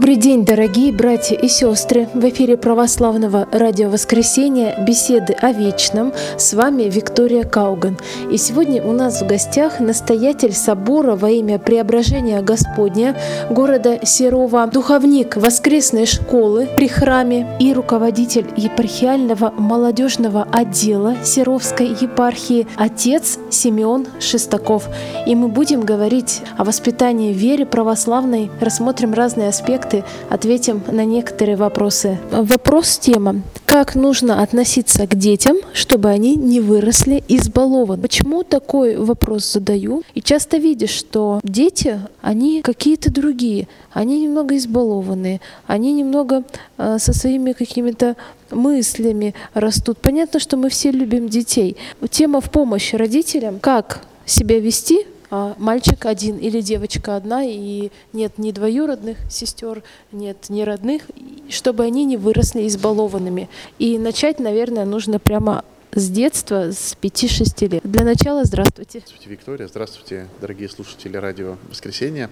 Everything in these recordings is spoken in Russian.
Добрый день, дорогие братья и сестры! В эфире православного радио «Воскресенье» беседы о вечном. С вами Виктория Кауган. И сегодня у нас в гостях настоятель собора во имя Преображения Господня города Серова, духовник воскресной школы при храме и руководитель епархиального молодежного отдела Серовской епархии отец Симеон Шестаков. И мы будем говорить о воспитании в вере православной, рассмотрим разные аспекты, ответим на некоторые вопросы. Вопрос-тема. Как нужно относиться к детям, чтобы они не выросли избалованы? Почему такой вопрос задаю? И часто видишь, что дети, они какие-то другие, они немного избалованные, они немного со своими какими-то мыслями растут. Понятно, что мы все любим детей. Тема в помощь родителям. Как себя вести? Мальчик один или девочка одна, и нет ни двоюродных сестер, нет ни родных, чтобы они не выросли избалованными. И начать, наверное, нужно прямо с детства, с 5-6 лет. Для начала здравствуйте. Здравствуйте, Виктория. Здравствуйте, дорогие слушатели радио «Воскресенье».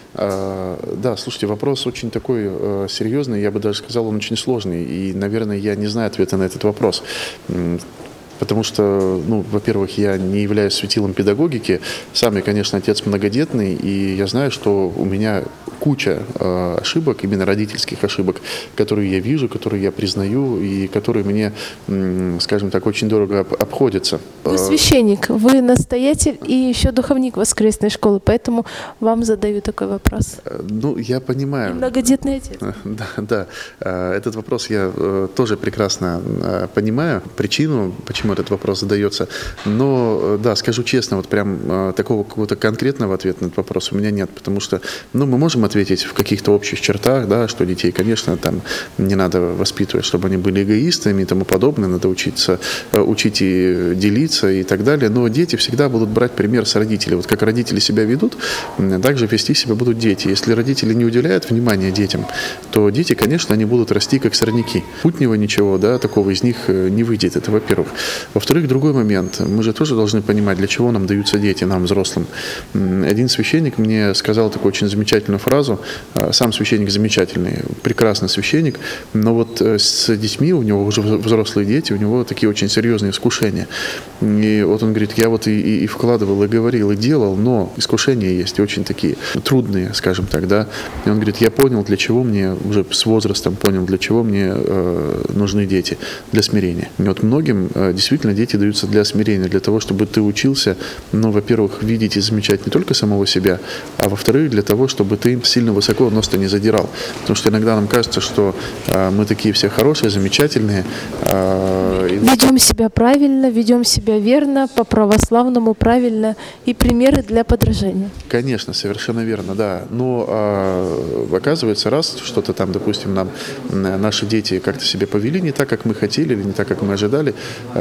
Да, слушайте, вопрос очень такой серьезный, я бы даже сказал, он очень сложный. И, наверное, я не знаю ответа на этот вопрос. Потому что, во-первых, я не являюсь светилом педагогики. Сам я, конечно, отец многодетный, и я знаю, что у меня куча ошибок, именно родительских ошибок, которые я вижу, которые я признаю, и которые мне, скажем так, очень дорого обходятся. Вы священник, вы настоятель и еще духовник воскресной школы, поэтому вам задаю такой вопрос. Я понимаю. И многодетный отец. Да. Этот вопрос я тоже прекрасно понимаю, причину, почему этот вопрос задается. Но, да, скажу честно, вот прям такого какого-то конкретного ответа на этот вопрос у меня нет, потому что, мы можем ответить в каких-то общих чертах, да, что детей, конечно, там не надо воспитывать, чтобы они были эгоистами и тому подобное, надо учить и делиться и так далее, но дети всегда будут брать пример с родителей. Вот как родители себя ведут, так же вести себя будут дети. Если родители не уделяют внимания детям, то дети, конечно, они будут расти как сорняки. Путнего ничего, да, такого из них не выйдет, это во-первых. Во-вторых, другой момент. Мы же тоже должны понимать, для чего нам даются дети, нам, взрослым. Один священник мне сказал такую очень замечательную фразу. Сам священник замечательный, прекрасный священник, но вот с детьми, у него уже взрослые дети, у него такие очень серьезные искушения. И вот он говорит, я вот и вкладывал, и говорил, и делал, но искушения есть, и очень такие трудные, скажем так, да. И он говорит, я понял, для чего мне, уже с возрастом понял, для чего мне нужны дети, для смирения. И вот многим действительно дети даются для смирения, для того, чтобы ты учился, во-первых, видеть и замечать не только самого себя, а во-вторых, для того, чтобы ты сильно высоко нос-то не задирал. Потому что иногда нам кажется, что мы такие все хорошие, замечательные. Ведем себя правильно, ведем себя верно, по-православному правильно, и примеры для подражания. Конечно, совершенно верно, да. Но оказывается, раз что-то там, допустим, наши дети как-то себя повели не так, как мы хотели, или не так, как мы ожидали,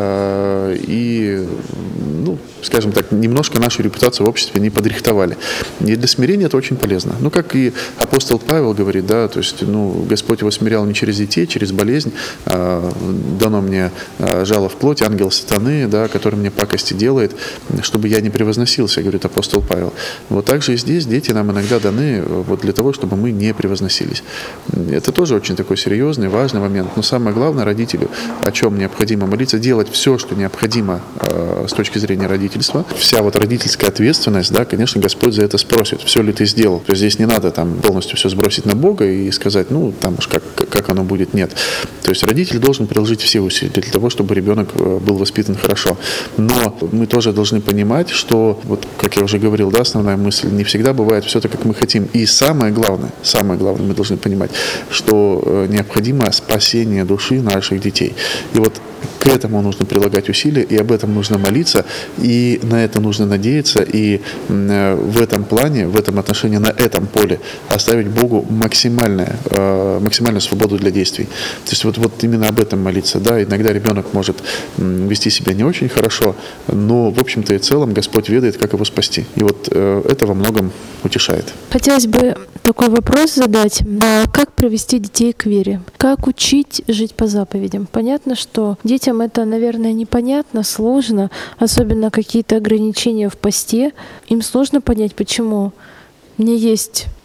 и, скажем так, немножко нашу репутацию в обществе не подрихтовали. И для смирения это очень полезно. Как и апостол Павел говорит, да, то есть, Господь его смирял не через детей, через болезнь. Дано мне жало в плоть, ангел сатаны, да, который мне пакости делает, чтобы я не превозносился, говорит апостол Павел. Вот так же и здесь дети нам иногда даны вот для того, чтобы мы не превозносились. Это тоже очень такой серьезный, важный момент. Но самое главное родителю, о чем необходимо молиться, делать все, что необходимо с точки зрения родительства. Вся вот родительская ответственность, да, конечно, Господь за это спросит, все ли ты сделал. То есть здесь не надо там полностью все сбросить на Бога и сказать, там уж как оно будет, нет. То есть родитель должен приложить все усилия для того, чтобы ребенок был воспитан хорошо. Но мы тоже должны понимать, что, вот как я уже говорил, да, основная мысль, не всегда бывает все так, как мы хотим. И самое главное, мы должны понимать, что необходимо спасение души наших детей. И вот к этому нужно прилагать усилия, и об этом нужно молиться, и на это нужно надеяться, и в этом плане, в этом отношении, на этом поле оставить Богу максимальную свободу для действий. То есть вот именно об этом молиться. Да, иногда ребенок может вести себя не очень хорошо, но в общем-то и целом Господь ведает, как его спасти. И вот это во многом утешает. Хотелось бы такой вопрос задать. Как привести детей к вере? Как учить жить по заповедям? Понятно, что детям это, наверное, непонятно, сложно, особенно какие-то ограничения в посте. Им сложно понять, почему мне есть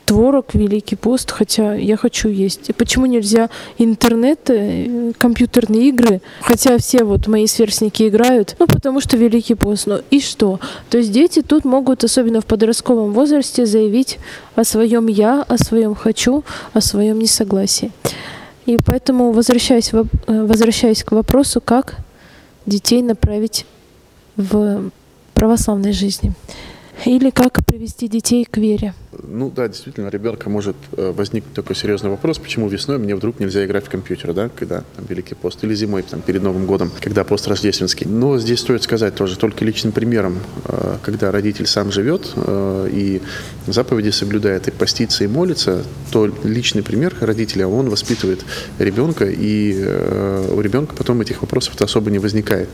творог, Великий пост, хотя я хочу есть. И почему нельзя интернет, компьютерные игры, хотя все вот мои сверстники играют, ну, потому что Великий пост. Ну и что? То есть дети тут могут, особенно в подростковом возрасте, заявить о своем «я», о своем «хочу», о своем несогласии. И поэтому, возвращаясь к вопросу, как детей направить в православной жизни. Или как привести детей к вере? Ну да, действительно, у ребенка может возникнуть такой серьезный вопрос, почему весной мне вдруг нельзя играть в компьютер, да, когда там Великий пост, или зимой, там, перед Новым годом, когда пост рождественский. Но здесь стоит сказать тоже, только личным примером, когда родитель сам живет и заповеди соблюдает, и постится, и молится, то личный пример родителя, он воспитывает ребенка, и у ребенка потом этих вопросов-то особо не возникает.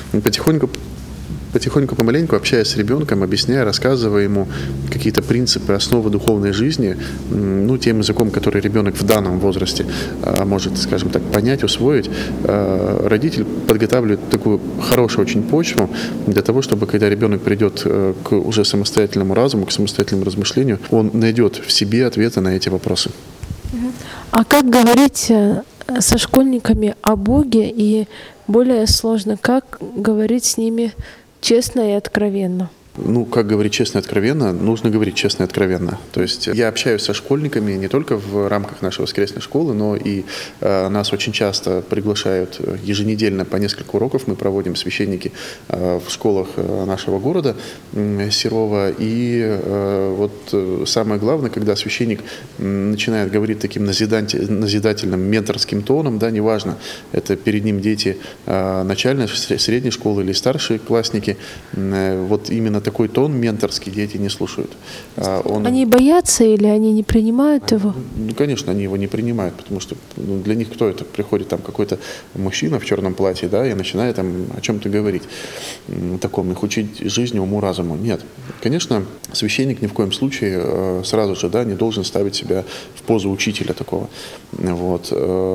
Потихоньку, помаленьку, общаясь с ребенком, объясняя, рассказывая ему какие-то принципы, основы духовной жизни, ну, тем языком, который ребенок в данном возрасте может, скажем так, понять, усвоить, родитель подготавливает такую хорошую очень почву для того, чтобы, когда ребенок придет к уже самостоятельному разуму, к самостоятельному размышлению, он найдет в себе ответы на эти вопросы. А как говорить со школьниками о Боге, и более сложно, как говорить с ними честно и откровенно? Ну, как говорить честно и откровенно, нужно говорить честно и откровенно. То есть я общаюсь со школьниками не только в рамках нашей воскресной школы, но и нас очень часто приглашают еженедельно по несколько уроков. Мы проводим священники в школах нашего города Серова. И вот самое главное, когда священник начинает говорить таким назидательным, менторским тоном, да, неважно, это перед ним дети начальной, средней школы или старшие классники, вот именно такой тон менторский дети не слушают. Они боятся или они не принимают его? Ну, конечно, они его не принимают, потому что для них кто это? Приходит там какой-то мужчина в черном платье, да, и начинает там о чем-то говорить, таком, их учить жизни, уму, разуму. Нет. Конечно, священник ни в коем случае сразу же, да, не должен ставить себя в позу учителя такого. Вот.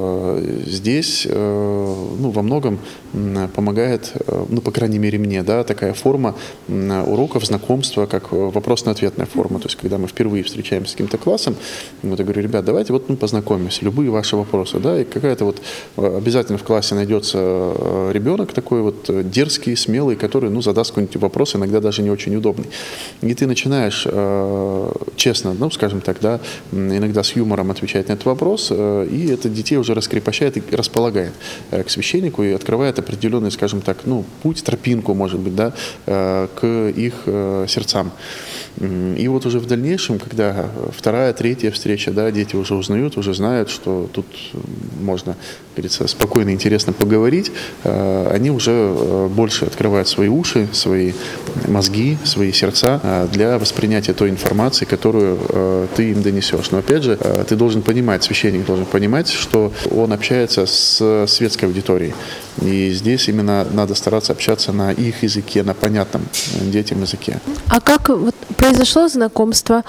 Здесь, ну, во многом помогает, ну, по крайней мере, мне, да, такая форма уроков, знакомства, как вопросно-ответная форма. То есть, когда мы впервые встречаемся с каким-то классом, вот я говорю, ребят, давайте вот мы познакомимся, любые ваши вопросы, да, и какая-то вот обязательно в классе найдется ребенок такой вот дерзкий, смелый, который, ну, задаст какой-нибудь вопрос, иногда даже не очень удобный. И ты начинаешь честно, ну, скажем так, да, иногда с юмором отвечать на этот вопрос, и это детей уже раскрепощает и располагает к священнику и открывает определенный, скажем так, ну, путь, тропинку, может быть, да, к их сердцам. И вот уже в дальнейшем, когда вторая, третья встреча, да, дети уже узнают, уже знают, что тут можно, как говорится, спокойно и интересно поговорить, они уже больше открывают свои уши, свои мозги, свои сердца для воспринятия той информации, которую ты им донесешь. Но опять же, ты должен понимать, священник должен понимать, что он общается с светской аудиторией. И здесь именно надо стараться общаться на их языке, на понятном детям языке. А как вот произошло знакомство,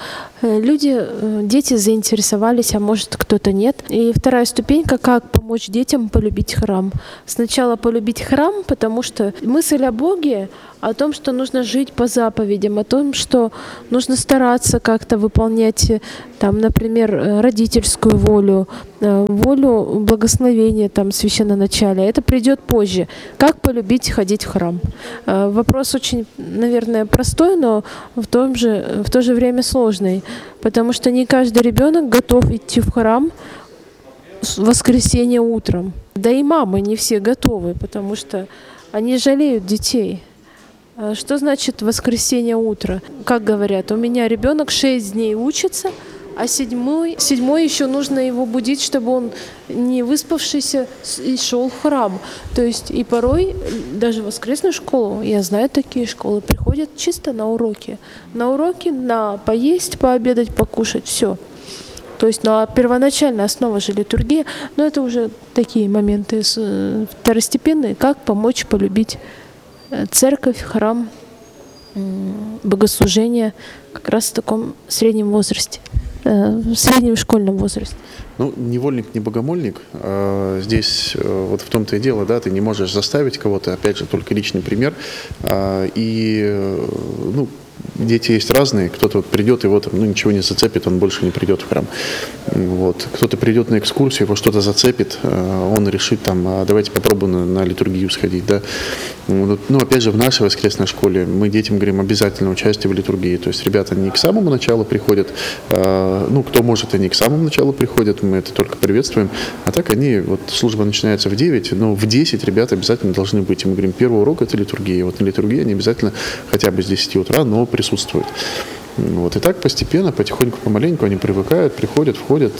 дети заинтересовались, а может кто-то нет. И вторая ступенька, как помочь детям полюбить храм. Сначала полюбить храм, потому что мысль о Боге, о том, что нужно жить по заповедям, о том, что нужно стараться как-то выполнять, там, например, родительскую волю, волю благословения там, священноначалия. Это придет позже. Как полюбить ходить в храм? Вопрос очень, наверное, простой, но в то же время сложный, потому что не каждый ребенок готов идти в храм в воскресенье утром. Да и мамы не все готовы, потому что они жалеют детей. Что значит воскресенье утро? Как говорят, у меня ребенок 6 дней учится, а седьмой еще нужно его будить, чтобы он не выспавшийся и шел в храм. То есть и порой даже в воскресную школу, я знаю такие школы, приходят чисто на уроки. На уроки, на поесть, пообедать, покушать, все. То есть на первоначальная основа же литургия, но это уже такие моменты второстепенные, как помочь полюбить церковь, храм, богослужение как раз в таком среднем возрасте, в среднем школьном возрасте. Ну, невольник, не богомольник. Здесь вот в том-то и дело, да, ты не можешь заставить кого-то, опять же, только личный пример. И, ну, дети есть разные. Кто-то вот придет, его там, ничего не зацепит, он больше не придет в храм. Вот. Кто-то придет на экскурсию, его что-то зацепит, он решит там, давайте попробуем на литургию сходить. Да? Ну, опять же, в нашей воскресной школе мы детям говорим обязательно участие в литургии. То есть ребята не к самому началу приходят, кто может, они к самому началу приходят, мы это только приветствуем. А так служба начинается в 9, но в 10 ребята обязательно должны быть. И мы говорим, первый урок – это литургия. Вот на литургии они обязательно хотя бы с 10 утра, но присутствуют. Вот. И так постепенно, потихоньку, помаленьку они привыкают, приходят, входят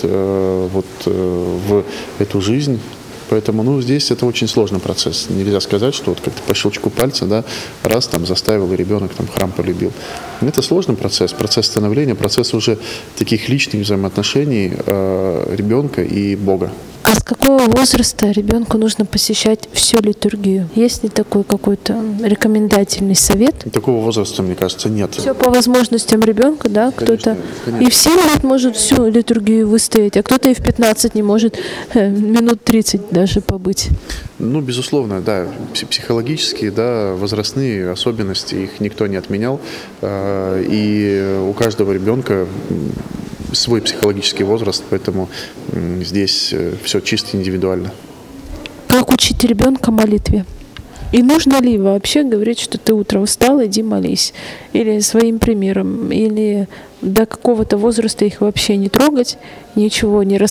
в эту жизнь. Поэтому, здесь это очень сложный процесс. Нельзя сказать, что вот как-то по щелчку пальца, да, раз там заставил, и ребенок там храм полюбил. Это сложный процесс становления, процесс уже таких личных взаимоотношений ребенка и Бога. А с какого возраста ребенку нужно посещать всю литургию? Есть ли такой какой-то рекомендательный совет? Такого возраста, мне кажется, нет. Все по возможностям ребенка, да? Кто-то конечно. И в 7 лет может всю литургию выстоять, а кто-то и в 15 не может минут 30 даже побыть. Безусловно, да, психологические, да, возрастные особенности, их никто не отменял. И у каждого ребенка свой психологический возраст, поэтому здесь все чисто индивидуально. Как учить ребенка молитве? И нужно ли вообще говорить, что ты утром встал, иди молись? Или своим примером? Или до какого-то возраста их вообще не трогать, ничего не